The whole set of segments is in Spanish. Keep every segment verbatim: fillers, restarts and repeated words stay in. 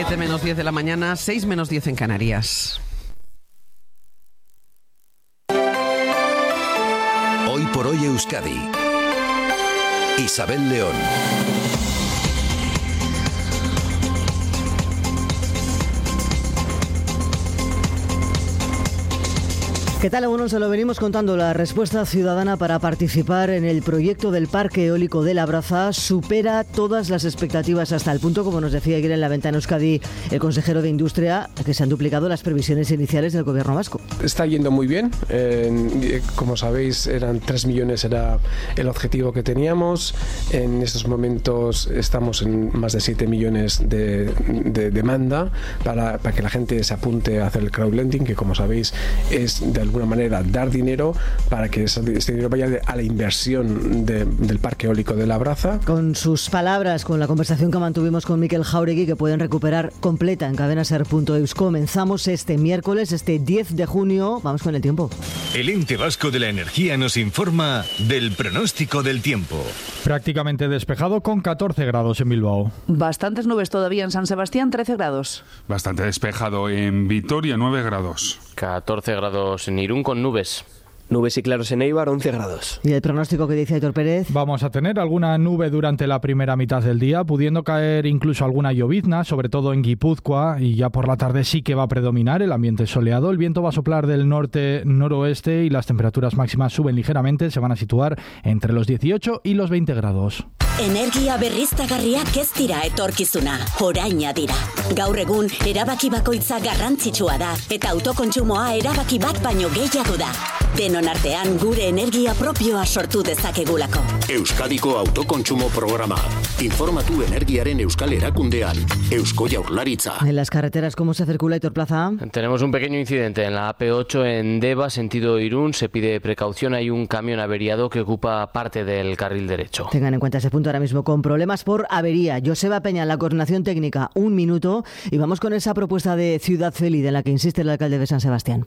siete menos diez de la mañana, seis menos diez en Canarias. Hoy por hoy Euskadi. Isabel León. ¿Qué tal? Bueno, se lo venimos contando. La respuesta ciudadana para participar en el proyecto del Parque Eólico de Labraza supera todas las expectativas hasta el punto, como nos decía ayer en La Ventana Euskadi el consejero de Industria, que se han duplicado las previsiones iniciales del gobierno vasco. Está yendo muy bien. Eh, como sabéis, eran tres millones era el objetivo que teníamos. En estos momentos estamos en más de siete millones de, de demanda para, para que la gente se apunte a hacer el crowdlending, que como sabéis es de alguna manera dar dinero para que ese dinero vaya a la inversión de, del Parque Eólico de Labraza. Con sus palabras, con la conversación que mantuvimos con Mikel Jauregui, que pueden recuperar completa en cadenaser punto eus. Comenzamos este miércoles, este diez de junio. Vamos con el tiempo. El Ente Vasco de la Energía nos informa del pronóstico del tiempo. Prácticamente despejado con catorce grados en Bilbao. Bastantes nubes todavía en San Sebastián, trece grados. Bastante despejado en Vitoria, nueve grados. catorce grados en Irún con nubes. Nubes y claros en Eibar, once grados. ¿Y el pronóstico que dice Aitor Pérez? Vamos a tener alguna nube durante la primera mitad del día, pudiendo caer incluso alguna llovizna, sobre todo en Guipúzcoa, y ya por la tarde sí que va a predominar el ambiente soleado. El viento va a soplar del norte-noroeste y las temperaturas máximas suben ligeramente, se van a situar entre los dieciocho y los veinte grados. Energia berriztagarriak ez dira etorkizuna, oraina dira. Gaur egun, erabaki bakoitza garrantzitsua da, eta autokontsumoa erabaki bat baino gehiago da. Denon artean, gure energia propioa sortu dezakegulako. Euskadiko autokontsumo programa. Informatu energiaren euskal erakundean. Eusko Jaurlaritza. En las carreteras, ¿cómo se circula, Aitor Plaza? Tenemos un pequeño incidente en la A P ocho en Deva, sentido Irún. Se pide precaución, hay un camión averiado que ocupa parte del carril derecho. Tengan en cuenta ese punto ahora mismo con problemas por avería. Joseba Peña, la coordinación técnica, un minuto. Y vamos con esa propuesta de ciudad feliz en la que insiste el alcalde de San Sebastián.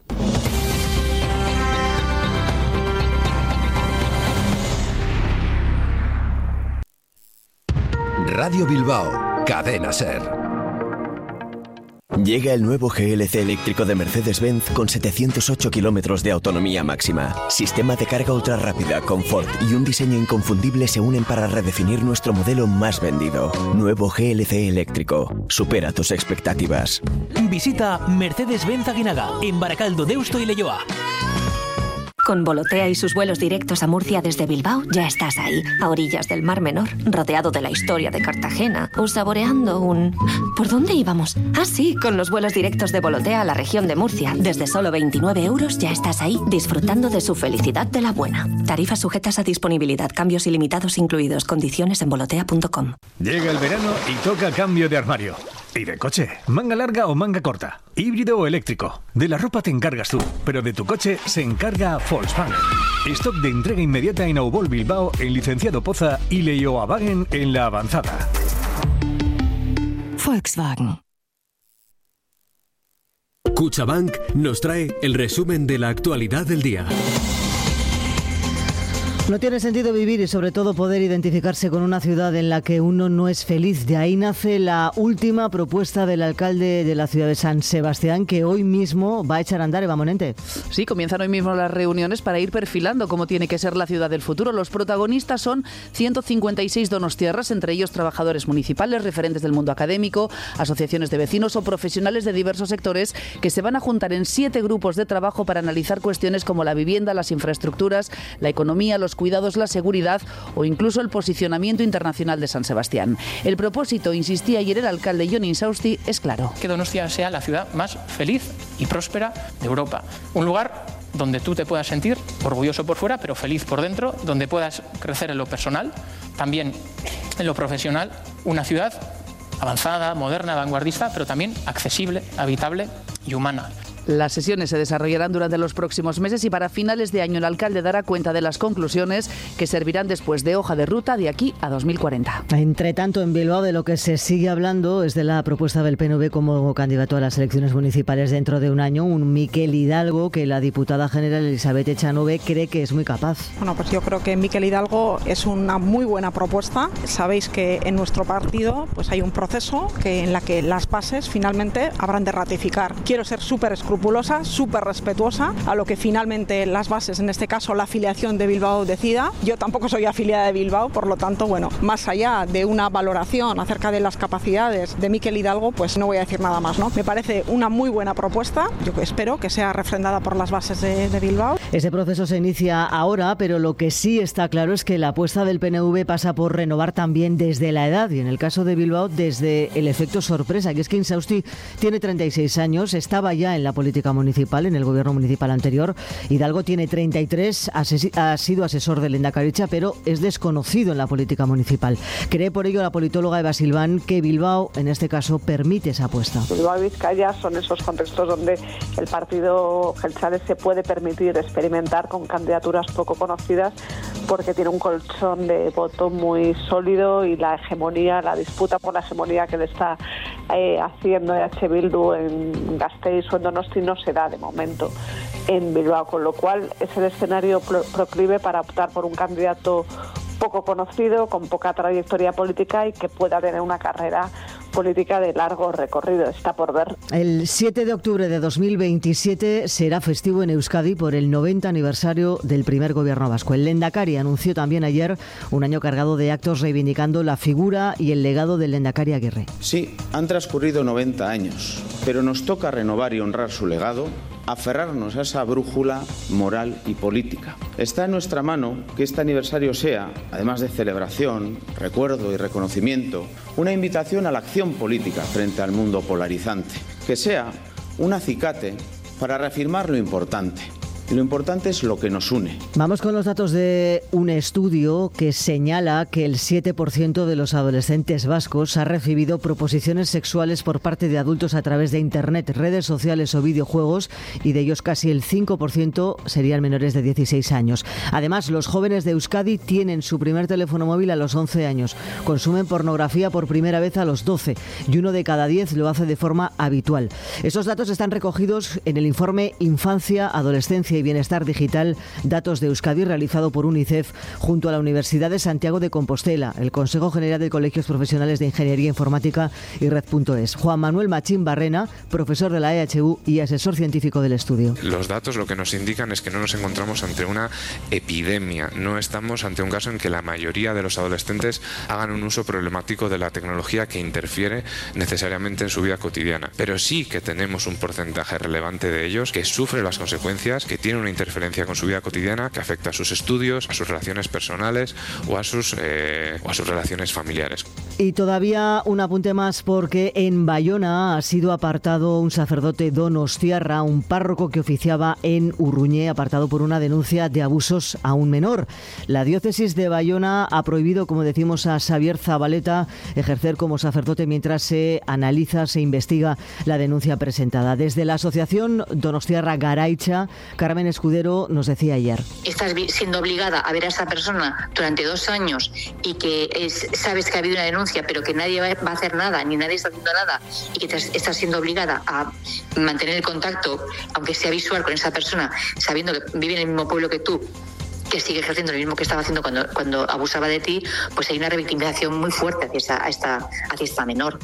Radio Bilbao, Cadena Ser. Llega el nuevo G L C eléctrico de Mercedes-Benz con setecientos ocho kilómetros de autonomía máxima. Sistema de carga ultra rápida, confort y un diseño inconfundible se unen para redefinir nuestro modelo más vendido. Nuevo G L C eléctrico. Supera tus expectativas. Visita Mercedes-Benz Aguinaga en Barakaldo, Deusto y Leioa. Con Volotea y sus vuelos directos a Murcia desde Bilbao, ya estás ahí, a orillas del Mar Menor, rodeado de la historia de Cartagena, o saboreando un... ¿Por dónde íbamos? Ah, sí, con los vuelos directos de Volotea a la región de Murcia. Desde solo veintinueve euros ya estás ahí, disfrutando de su felicidad de la buena. Tarifas sujetas a disponibilidad, cambios ilimitados incluidos, condiciones en volotea punto com. Llega el verano y toca cambio de armario. ¿Y de coche? ¿Manga larga o manga corta? ¿Híbrido o eléctrico? De la ropa te encargas tú, pero de tu coche se encarga Volkswagen. Stock de entrega inmediata en Aubol Bilbao, en Licenciado Poza y Leioa-Wagen en La Avanzada. Volkswagen. Cuchabank nos trae el resumen de la actualidad del día. No tiene sentido vivir y sobre todo poder identificarse con una ciudad en la que uno no es feliz. De ahí nace la última propuesta del alcalde de la ciudad de San Sebastián, que hoy mismo va a echar a andar. Eva Monente. Sí, comienzan hoy mismo las reuniones para ir perfilando cómo tiene que ser la ciudad del futuro. Los protagonistas son ciento cincuenta y seis donostiarras, entre ellos trabajadores municipales, referentes del mundo académico, asociaciones de vecinos o profesionales de diversos sectores que se van a juntar en siete grupos de trabajo para analizar cuestiones como la vivienda, las infraestructuras, la economía, los cuidados, la seguridad o incluso el posicionamiento internacional de San Sebastián. El propósito, insistía ayer el alcalde Jon Insausti, es claro. Que Donostia sea la ciudad más feliz y próspera de Europa. Un lugar donde tú te puedas sentir orgulloso por fuera, pero feliz por dentro, donde puedas crecer en lo personal, también en lo profesional. Una ciudad avanzada, moderna, vanguardista, pero también accesible, habitable y humana. Las sesiones se desarrollarán durante los próximos meses y para finales de año el alcalde dará cuenta de las conclusiones que servirán después de hoja de ruta de aquí a dos mil cuarenta. Entre tanto, en Bilbao de lo que se sigue hablando es de la propuesta del P N V como candidato a las elecciones municipales dentro de un año, un Miquel Hidalgo que la diputada general Elizabeth Echanove cree que es muy capaz. Bueno, pues yo creo que Miquel Hidalgo es una muy buena propuesta. Sabéis que en nuestro partido pues hay un proceso que en la que las bases finalmente habrán de ratificar. Quiero ser súper escrupulosa, súper respetuosa a lo que finalmente las bases, en este caso la afiliación de Bilbao, decida. Yo tampoco soy afiliada de Bilbao, por lo tanto, bueno, más allá de una valoración acerca de las capacidades de Miquel Hidalgo, pues no voy a decir nada más, ¿no? Me parece una muy buena propuesta. Yo espero que sea refrendada por las bases de, de Bilbao. Ese proceso se inicia ahora, pero lo que sí está claro es que la apuesta del P N V pasa por renovar también desde la edad y en el caso de Bilbao desde el efecto sorpresa, que es que Insausti tiene treinta y seis años, estaba ya en la política municipal, en el gobierno municipal anterior. Hidalgo tiene treinta y tres, ha sido asesor de Lehendakaritza, pero es desconocido en la política municipal. Cree por ello la politóloga Eva Silván que Bilbao, en este caso, permite esa apuesta. Bilbao y Vizcaya son esos contextos donde el partido Jeltzale se puede permitir experimentar con candidaturas poco conocidas porque tiene un colchón de voto muy sólido y la hegemonía, la disputa por la hegemonía que le está eh, haciendo E H Bildu en Gasteiz o en Donosti no se da de momento en Bilbao, con lo cual es el escenario pro- proclive para optar por un candidato poco conocido, con poca trayectoria política y que pueda tener una carrera política de largo recorrido. Está por ver. El siete de octubre de dos mil veintisiete será festivo en Euskadi por el noventa aniversario del primer gobierno vasco. El Lehendakari anunció también ayer un año cargado de actos reivindicando la figura y el legado del Lehendakari Aguirre. Sí, han transcurrido noventa años, pero nos toca renovar y honrar su legado, aferrarnos a esa brújula moral y política. Está en nuestra mano que este aniversario sea, además de celebración, recuerdo y reconocimiento, una invitación a la acción política frente al mundo polarizante, que sea un acicate para reafirmar lo importante. Y lo importante es lo que nos une. Vamos con los datos de un estudio que señala que el siete por ciento de los adolescentes vascos ha recibido proposiciones sexuales por parte de adultos a través de Internet, redes sociales o videojuegos, y de ellos casi el cinco por ciento serían menores de dieciséis años. Además, los jóvenes de Euskadi tienen su primer teléfono móvil a los once años, consumen pornografía por primera vez a los doce y uno de cada diez lo hace de forma habitual. Esos datos están recogidos en el informe Infancia, Adolescencia y Bienestar Digital, datos de Euskadi, realizado por UNICEF junto a la Universidad de Santiago de Compostela, el Consejo General de Colegios Profesionales de Ingeniería Informática y Red punto es. Juan Manuel Machín Barrena, profesor de la E H U y asesor científico del estudio. Los datos lo que nos indican es que no nos encontramos ante una epidemia, no estamos ante un caso en que la mayoría de los adolescentes hagan un uso problemático de la tecnología que interfiere necesariamente en su vida cotidiana, pero sí que tenemos un porcentaje relevante de ellos que sufre las consecuencias, que tiene una interferencia con su vida cotidiana que afecta a sus estudios, a sus relaciones personales o a sus, eh, o a sus relaciones familiares. Y todavía un apunte más, porque en Bayona ha sido apartado un sacerdote donostiarra, un párroco que oficiaba en Urruñé, apartado por una denuncia de abusos a un menor. La diócesis de Bayona ha prohibido, como decimos, a Xavier Zabaleta ejercer como sacerdote mientras se analiza, se investiga la denuncia presentada. Desde la asociación donostiarra Garaicha, Carmen Escudero nos decía ayer. Estás siendo obligada a ver a esa persona durante dos años y que es, sabes que ha habido una denuncia, pero que nadie va a hacer nada, ni nadie está haciendo nada, y que te, estás siendo obligada a mantener el contacto, aunque sea visual, con esa persona, sabiendo que vive en el mismo pueblo que tú, que sigue ejerciendo lo mismo que estaba haciendo cuando, cuando abusaba de ti, pues hay una revictimización muy fuerte hacia esta, esta, hacia esta menor.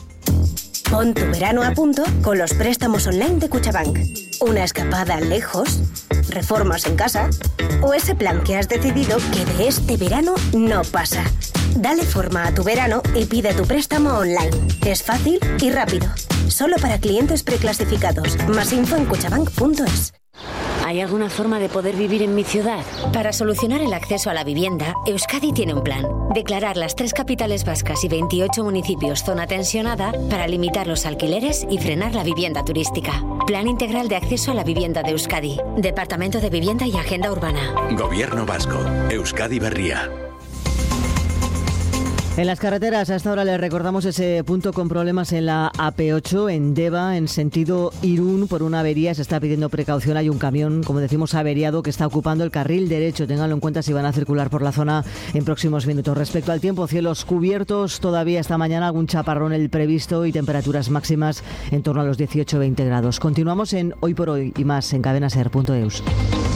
Pon tu verano a punto con los préstamos online de Cuchabank. Una escapada lejos, reformas en casa o ese plan que has decidido que de este verano no pasa. Dale forma a tu verano y pide tu préstamo online. Es fácil y rápido. Solo para clientes preclasificados. Más info en cuchabank punto es. ¿Hay alguna forma de poder vivir en mi ciudad? Para solucionar el acceso a la vivienda, Euskadi tiene un plan. Declarar las tres capitales vascas y veintiocho municipios zona tensionada para limitar los alquileres y frenar la vivienda turística. Plan Integral de Acceso a la Vivienda de Euskadi. Departamento de Vivienda y Agenda Urbana. Gobierno Vasco. Euskadi Berria. En las carreteras, hasta ahora les recordamos ese punto con problemas en la A P ocho, en Deva, en sentido Irún, por una avería. Se está pidiendo precaución. Hay un camión, como decimos, averiado que está ocupando el carril derecho. Ténganlo en cuenta si van a circular por la zona en próximos minutos. Respecto al tiempo, cielos cubiertos todavía esta mañana, algún chaparrón el previsto y temperaturas máximas en torno a los dieciocho a veinte grados. Continuamos en Hoy por Hoy y más en cadena ser punto eus.